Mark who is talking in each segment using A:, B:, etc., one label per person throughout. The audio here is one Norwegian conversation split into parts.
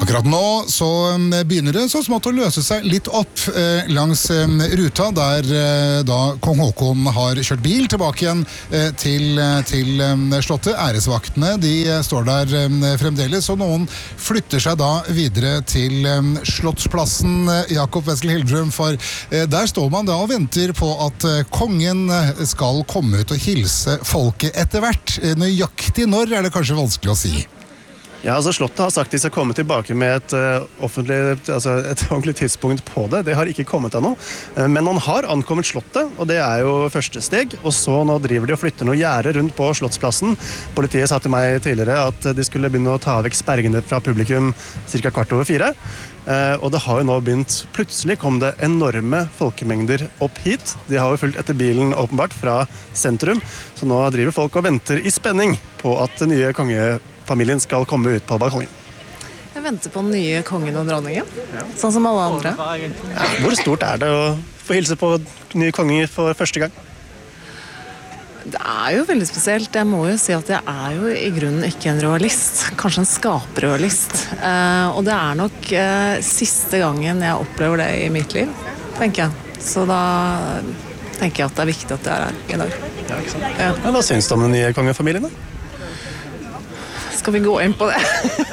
A: Akkurat nå så begynner det så smått å løse seg litt opp langs ruta, der da kong Haakon har kjørt bil tilbake igjen til slottet. Æresvaktene, de står der fremdeles, og noen flytter seg da videre til Slottsplassen, Jakob Wessel Hildrum, for der står man da og venter på at kongen skal komme ut og hilse folket etter hvert. Nøyaktig når det kanskje vanskelig å si.
B: Ja, altså Slottet har sagt de skal komme tilbake med et ordentlig tidspunkt på det. Det har ikke kommet ennå. Men han har ankommet Slottet, og det er jo første steg. Og så nå driver de og flytter noe gjerde rundt på Slottsplassen. Politiet sa til meg tidligere at de skulle begynne å ta vekk sperringene fra publikum ca. 4:15. Og det har jo nå begynt. Plutselig kom det enorme folkemengder opp hit. De har jo fulgt etter bilen åpenbart fra sentrum. Så nå driver folk og venter i spenning på at den nye kongefamilien skal komme ut på balkongen.
C: Jeg venter på den nye kongen og dronningen, sånn som alle andre.
B: Ja, hvor stort er det å få hilse på nye konger for første gang?
C: Det er jo veldig spesielt. Jeg må jo si at jeg er jo i grunnen ikke en royalist. Kanskje en skapreroyalist. Og det er nok siste gangen jeg opplever det i mitt liv, tenker jeg. Så da tenker jeg at det er viktig at jeg er her i dag.
B: Ja, ikke sant? Ja. Hva syns du om den nye kongefamilien da?
C: Skal vi gå inn på det?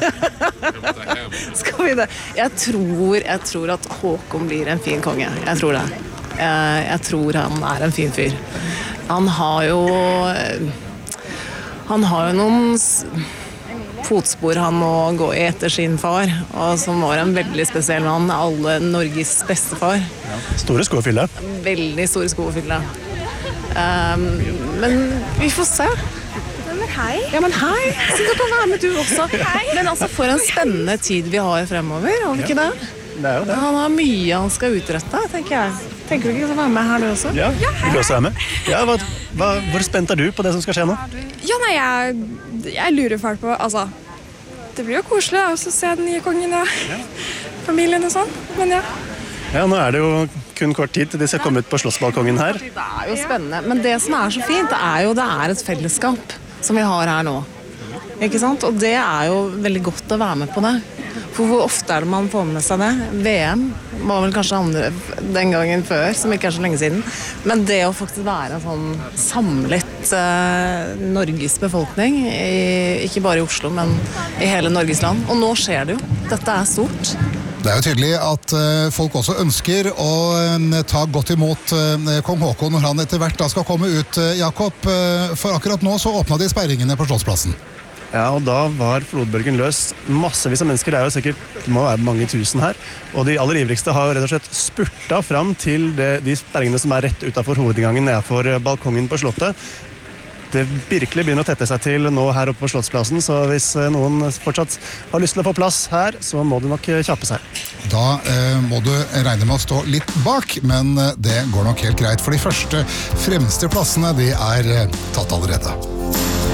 C: Skal vi det? Jeg tror at Haakon blir en fin konge. Jeg tror det. Jeg tror han er en fin fyr. Han har jo noen fotspor han må gå i etter sin far, og som var en veldig spesiell mann. Alle Norges beste far.
B: Ja. Store sko å fylle.
C: Veldig store sko å fylle. Men vi får se.
D: Hei.
C: Ja, men hei. Så du kan være med du også.
D: Hei.
C: Men altså, for en spennende tid vi har fremover, har vi ikke det?
B: Det er jo det.
C: Han har mye han skal utrette, tenker jeg. Tenker du ikke å være med her du også?
B: Ja, du vil også være med. Ja, hvor spent er du på det som skal skje nå?
D: Ja, nei, jeg lurer fælt på, altså, det blir jo koselig å se den nye kongen og familien og sånn, men ja.
B: Ja, nå er det jo kun kort tid til de skal komme ut på slottsbalkongen her.
C: Det er jo spennende, men det som er så fint, det er et fellesskap som vi har her nå. Ikke sant? Og det er jo veldig godt å være med på det. For hvor ofte er det man får med seg det? VM var vel kanskje andre den gangen før, som ikke er så lenge siden. Men det å faktisk være en sånn samlet Norges befolkning, ikke bare i Oslo, men i hele Norges land. Og nå skjer det jo. Dette er stort.
A: Det er jo tydelig at folk også ønsker å ta godt imot kong Haakon når han etter hvert da skal komme ut, Jakob. For akkurat nå så åpnet de sperringene på Slottsplassen.
B: Ja, og da var flodbølgen løs. Massevis av mennesker, det er jo sikkert, det må være mange tusen her. Og de aller ivrigste har rett og slett spurtet fram til de sperringene som er rett utenfor hovedinngangen nedenfor balkongen på Slottet. Det virkelig begynner å tette seg til nå her oppe på Slottsplassen, så hvis noen fortsatt har lyst til å få plass her, så må du nok kjappe seg.
A: Da må du regne med å stå litt bak, men det går nok helt greit, for de første fremste plassene de er tatt allerede.